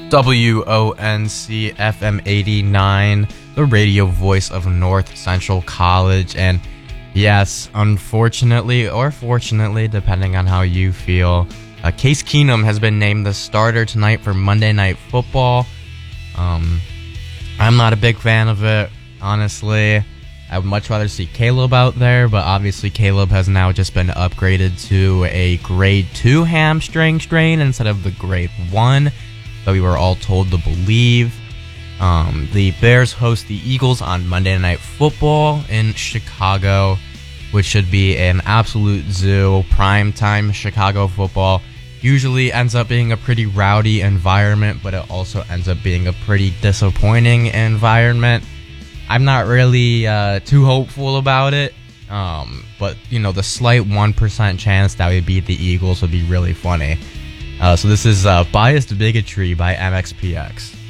WONC FM 89, the radio voice of North Central College. And yes, unfortunately or fortunately, depending on how you feel, Case Keenum has been named the starter tonight for Monday Night Football. I'm not a big fan of it, honestly. I would much rather see Caleb out there, but obviously Caleb has now just been upgraded to a grade 2 hamstring strain instead of the grade 1 that we were all told to believe. The Bears host the Eagles on Monday Night Football in Chicago, which should be an absolute zoo. Primetime Chicago football usually ends up being a pretty rowdy environment, but it also ends up being a pretty disappointing environment. I'm not really too hopeful about it, but the slight 1% chance that we beat the Eagles would be really funny. So this is Biased Bigotry by MXPX.